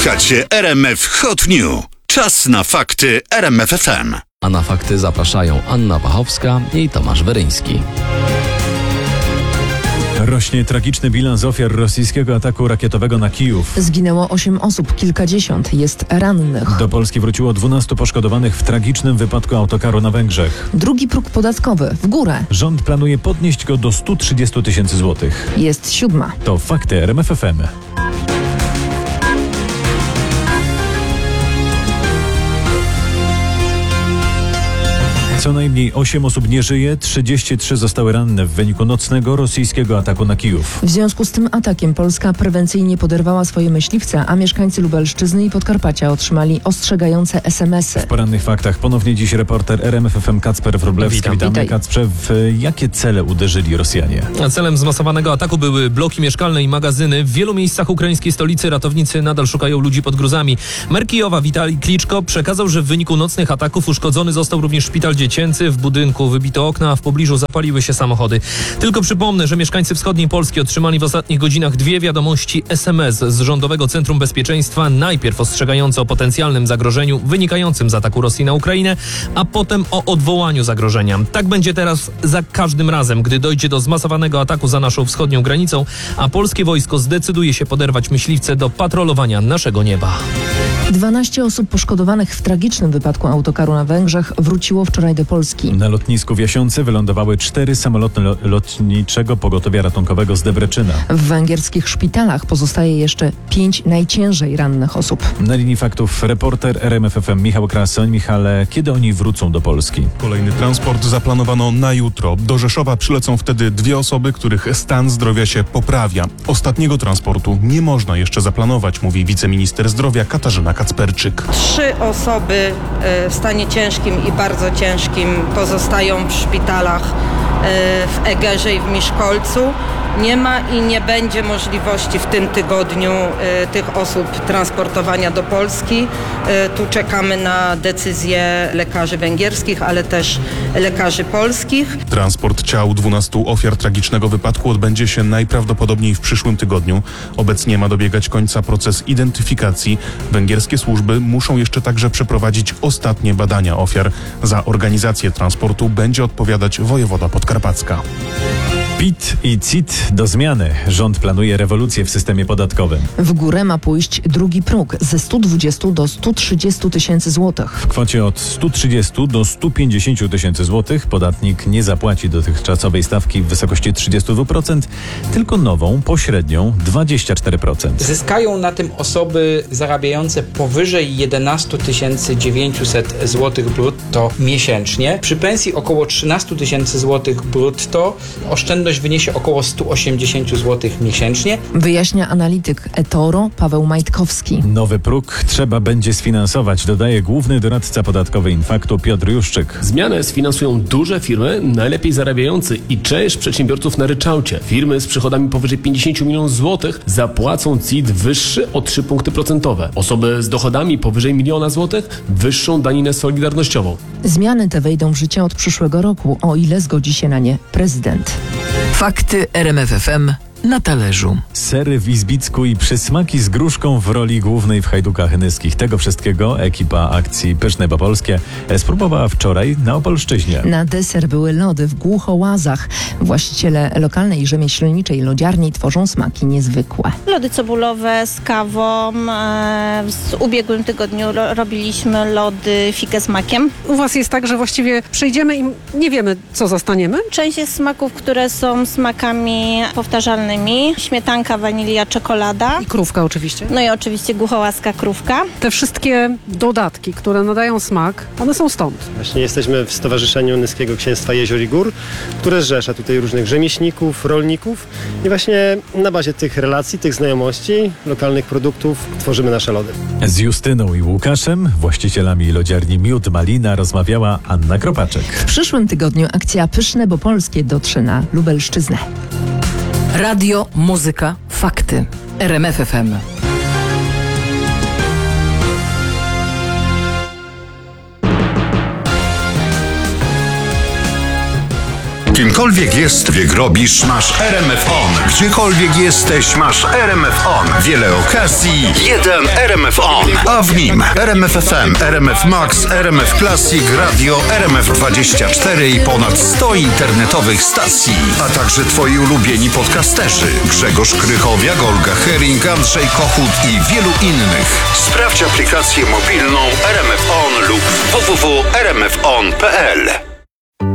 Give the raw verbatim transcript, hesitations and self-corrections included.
Słuchacie R M F Hot New. Czas na fakty R M F F M. A na fakty zapraszają Anna Wachowska i Tomasz Weryński. Rośnie tragiczny bilans ofiar rosyjskiego ataku rakietowego na Kijów. Zginęło osiem osób, kilkadziesiąt jest rannych. Do Polski wróciło dwunastu poszkodowanych w tragicznym wypadku autokaru na Węgrzech. Drugi próg podatkowy w górę. Rząd planuje podnieść go do stu trzydziestu tysięcy złotych. Jest siódma. To fakty R M F F M. Co najmniej osiem osób nie żyje, trzydzieści trzy zostały ranne w wyniku nocnego rosyjskiego ataku na Kijów. W związku z tym atakiem Polska prewencyjnie poderwała swoje myśliwce, a mieszkańcy Lubelszczyzny i Podkarpacia otrzymali ostrzegające es em esy. W porannych faktach ponownie dziś reporter R M F F M Kacper Wróblewski. Witam. Witamy, Witaj. Kacprze. W jakie cele uderzyli Rosjanie? Celem zmasowanego ataku były bloki mieszkalne i magazyny. W wielu miejscach ukraińskiej stolicy ratownicy nadal szukają ludzi pod gruzami. Mer Kijowa Witalij Kliczko przekazał, że w wyniku nocnych ataków uszkodzony został również szpital dziecięcy. W budynku wybito okna, a w pobliżu zapaliły się samochody. Tylko przypomnę, że mieszkańcy wschodniej Polski otrzymali w ostatnich godzinach dwie wiadomości es em es z Rządowego Centrum Bezpieczeństwa, najpierw ostrzegające o potencjalnym zagrożeniu wynikającym z ataku Rosji na Ukrainę, a potem o odwołaniu zagrożenia. Tak będzie teraz za każdym razem, gdy dojdzie do zmasowanego ataku za naszą wschodnią granicą, a polskie wojsko zdecyduje się poderwać myśliwce do patrolowania naszego nieba. dwanaście osób poszkodowanych w tragicznym wypadku autokaru na Węgrzech wróciło wczoraj do Polski. Na lotnisku w Jasiące wylądowały cztery samoloty lo- lotniczego pogotowia ratunkowego z Debreczyna. W węgierskich szpitalach pozostaje jeszcze pięć najciężej rannych osób. Na linii faktów reporter R M F F M Michał Krasoń. Michale, kiedy oni wrócą do Polski? Kolejny transport zaplanowano na jutro. Do Rzeszowa przylecą wtedy dwie osoby, których stan zdrowia się poprawia. Ostatniego transportu nie można jeszcze zaplanować, mówi wiceminister zdrowia Katarzyna Kacperczyk. Trzy osoby w stanie ciężkim i bardzo ciężkim pozostają w szpitalach w Egerze i w Miszkolcu. Nie ma i nie będzie możliwości w tym tygodniu y, tych osób transportowania do Polski. Y, tu czekamy na decyzje lekarzy węgierskich, ale też lekarzy polskich. Transport ciał dwunastu ofiar tragicznego wypadku odbędzie się najprawdopodobniej w przyszłym tygodniu. Obecnie ma dobiegać końca proces identyfikacji. Węgierskie służby muszą jeszcze także przeprowadzić ostatnie badania ofiar. Za organizację transportu będzie odpowiadać wojewoda podkarpacka. P I T i C I T do zmiany. Rząd planuje rewolucję w systemie podatkowym. W górę ma pójść drugi próg ze stu dwudziestu do stu trzydziestu tysięcy złotych. W kwocie od stu trzydziestu do stu pięćdziesięciu tysięcy złotych podatnik nie zapłaci dotychczasowej stawki w wysokości trzydziestu dwóch procent, tylko nową, pośrednią dwadzieścia cztery procent. Zyskają na tym osoby zarabiające powyżej jedenaście tysięcy dziewięćset złotych brutto miesięcznie. Przy pensji około trzynaście tysięcy złotych brutto oszczędność wyniesie około stu osiemdziesięciu złotych miesięcznie. Wyjaśnia analityk eToro Paweł Majtkowski. Nowy próg trzeba będzie sfinansować, dodaje główny doradca podatkowy Infaktu Piotr Juszczyk. Zmianę sfinansują duże firmy, najlepiej zarabiające i część przedsiębiorców na ryczałcie. Firmy z przychodami powyżej pięćdziesięciu milionów złotych zapłacą C I T wyższy o trzy punkty procentowe. Osoby z dochodami powyżej miliona złotych wyższą daninę solidarnościową. Zmiany te wejdą w życie od przyszłego roku, o ile zgodzi się na nie prezydent. Fakty R M F F M na talerzu. Sery w Izbicku i przysmaki z gruszką w roli głównej w Hajdukach Nyskich. Tego wszystkiego ekipa akcji Pyszne Bo Polskie spróbowała wczoraj na Opolszczyźnie. Na deser były lody w Głuchołazach. Właściciele lokalnej rzemieślniczej lodziarni tworzą smaki niezwykłe. Lody cebulowe z kawą. W ubiegłym tygodniu robiliśmy lody figę z makiem. U was jest tak, że właściwie przyjdziemy i nie wiemy, co zastaniemy? Część jest smaków, które są smakami powtarzalnymi. Śmietanka, wanilia, czekolada. I krówka oczywiście. No i oczywiście głuchołaska krówka. Te wszystkie dodatki, które nadają smak, one są stąd. Właśnie jesteśmy w Stowarzyszeniu Nyskiego Księstwa Jezior i Gór, które zrzesza tutaj różnych rzemieślników, rolników i właśnie na bazie tych relacji, tych znajomości, lokalnych produktów tworzymy nasze lody. Z Justyną i Łukaszem, właścicielami lodziarni Miód Malina, rozmawiała Anna Kropaczek. W przyszłym tygodniu akcja Pyszne Bo Polskie dotrze na Lubelszczyznę. Radio, muzyka, fakty. R M F F M. Kimkolwiek jest, wiek robisz, masz R M F On. Gdziekolwiek jesteś, masz R M F On. Wiele okazji, jeden R M F On. A w nim R M F F M, R M F Max, R M F Classic, Radio, R M F dwadzieścia cztery i ponad sto internetowych stacji. A także twoi ulubieni podcasterzy. Grzegorz Krychowiak, Olga Hering, Andrzej Kochut i wielu innych. Sprawdź aplikację mobilną R M F On lub w w w kropka r m f on kropka p l.